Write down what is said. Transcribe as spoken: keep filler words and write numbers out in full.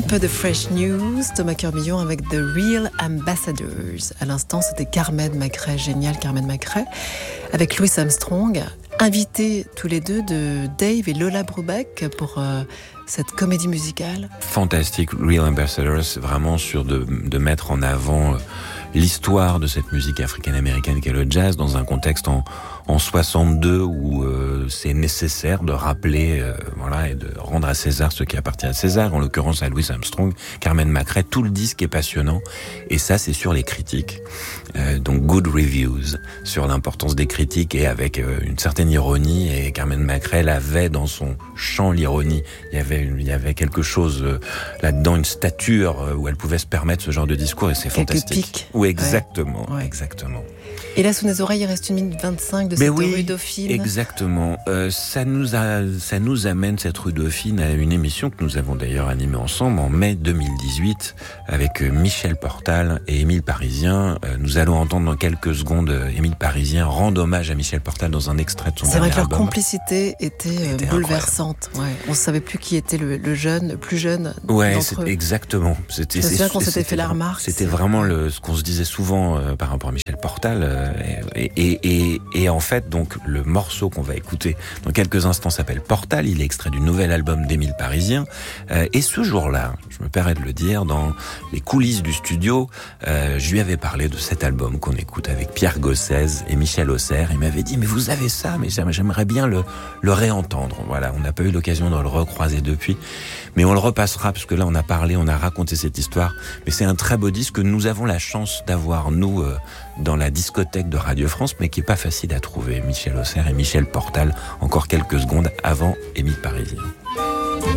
peu de fresh news, Thomas Curbillon avec The Real Ambassadors. À l'instant, c'était Carmen McRae, génial Carmen McRae, avec Louis Armstrong, invités tous les deux de Dave et Lola Brubeck pour euh, cette comédie musicale. Fantastique, Real Ambassadors, vraiment sur de, de mettre en avant l'histoire de cette musique africaine-américaine qu'est le jazz dans un contexte en, en soixante-deux où euh, c'est nécessaire de rappeler euh, voilà, et de rendre à César ce qui appartient à César, en l'occurrence à Louis Armstrong, Carmen McRae. Tout le disque est passionnant et ça c'est sur les critiques. Euh, donc good reviews sur l'importance des critiques et avec euh, une certaine ironie, et Carmen McRae l'avait dans son chant, l'ironie. Il y avait, une, il y avait quelque chose euh, là-dedans, une stature euh, où elle pouvait se permettre ce genre de discours et c'est Quelques fantastique. pics. Oui, exactement, ouais. exactement. Et là, sous nos oreilles, il reste une minute vingt-cinq de Mais cette oui, rue Dauphine. Exactement. Euh, ça nous a, ça nous amène cette rue Dauphine à une émission que nous avons d'ailleurs animée ensemble en mai deux mille dix-huit avec Michel Portal et Émile Parisien. Euh, nous allons entendre dans quelques secondes Émile Parisien rendre hommage à Michel Portal dans un extrait de son C'est dernier vrai que leur album. complicité était, était bouleversante. Ouais. On ne savait plus qui était le, le jeune, le plus jeune ouais, d'entre c'est eux. Exactement. C'était, Je me souviens qu'on c'était, s'était fait la remarque. C'était vraiment le, ce qu'on se disait souvent euh, par rapport à Michel Portal. Euh, et, et, et, et en fait, donc, le morceau qu'on va écouter dans quelques instants s'appelle Portal. Il est extrait du nouvel album d'Émile Parisien. Euh, et ce jour-là, je me permets de le dire, dans les coulisses du studio, euh, je lui avais parlé de cet album qu'on écoute avec Pierre Gossez et Michel Auxerre. Il m'avait dit, mais vous avez ça, mais j'aimerais bien le, le réentendre. Voilà, on n'a pas eu l'occasion de le recroiser depuis, mais on le repassera parce que là, on a parlé, on a raconté cette histoire. Mais c'est un très beau disque que nous avons la chance d'avoir, nous, euh, dans la discothèque de Radio France, mais qui est pas facile à trouver. Michel Auxerre et Michel Portal, encore quelques secondes avant Émile Parisien.